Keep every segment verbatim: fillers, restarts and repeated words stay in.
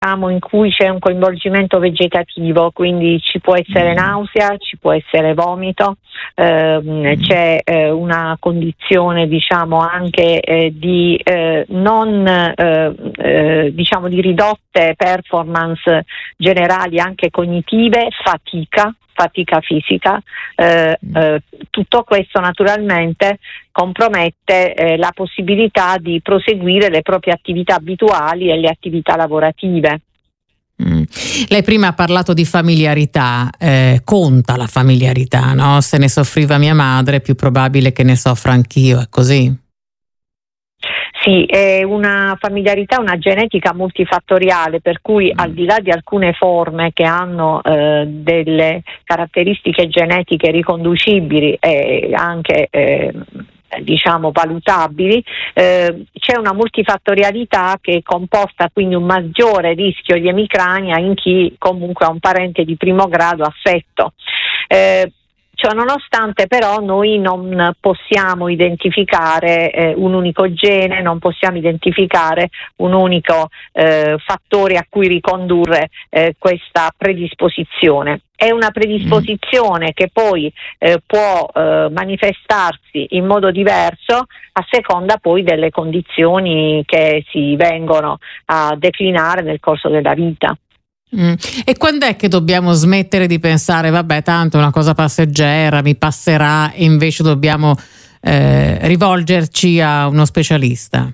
in cui c'è un coinvolgimento vegetativo, quindi ci può essere nausea, ci può essere vomito, ehm, c'è eh, una condizione diciamo anche eh, di eh, non eh, eh, diciamo di ridotte performance generali anche cognitive, fatica fatica fisica, eh, eh, tutto questo naturalmente compromette eh, la possibilità di proseguire le proprie attività abituali e le attività lavorative. Mm. Lei prima ha parlato di familiarità, eh, conta la familiarità, no? Se ne soffriva mia madre è più probabile che ne soffra anch'io, è così? Sì, è una familiarità, una genetica multifattoriale, per cui al di là di alcune forme che hanno eh, delle caratteristiche genetiche riconducibili e anche eh, diciamo valutabili, eh, c'è una multifattorialità che comporta quindi un maggiore rischio di emicrania in chi comunque ha un parente di primo grado affetto. Eh, Ciò nonostante però noi non possiamo identificare eh, un unico gene, non possiamo identificare un unico eh, fattore a cui ricondurre eh, questa predisposizione. È una predisposizione mm. che poi eh, può eh, manifestarsi in modo diverso a seconda poi delle condizioni che si vengono a declinare nel corso della vita. Mm. E quando è che dobbiamo smettere di pensare vabbè tanto è una cosa passeggera, mi passerà, e invece dobbiamo eh, rivolgerci a uno specialista?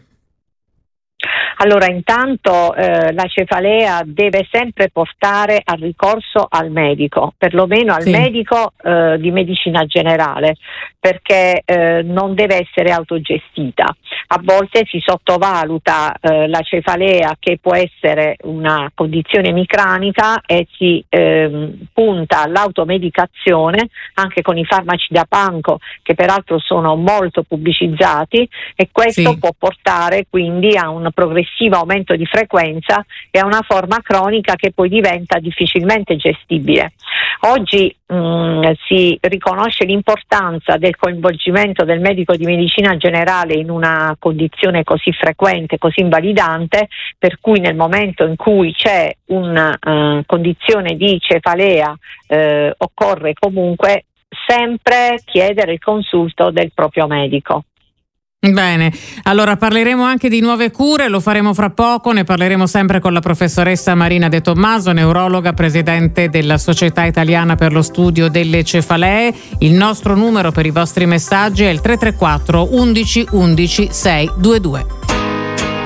Allora, intanto eh, la cefalea deve sempre portare al ricorso al medico, perlomeno al sì. medico eh, di medicina generale, perché eh, non deve essere autogestita. A volte si sottovaluta eh, la cefalea, che può essere una condizione emicranica, e si eh, punta all'automedicazione anche con i farmaci da panco, che peraltro sono molto pubblicizzati, e questo sì. può portare quindi a un progressivo aumento di frequenza e a una forma cronica che poi diventa difficilmente gestibile. Oggi mh, si riconosce l'importanza del coinvolgimento del medico di medicina generale in una condizione così frequente, così invalidante, per cui nel momento in cui c'è una uh, condizione di cefalea uh, occorre comunque sempre chiedere il consulto del proprio medico. Bene, allora parleremo anche di nuove cure, lo faremo fra poco, ne parleremo sempre con la professoressa Marina De Tommaso, neurologa, presidente della Società Italiana per lo Studio delle Cefalee. Il nostro numero per i vostri messaggi è il tre tre quattro undici undici sei due due.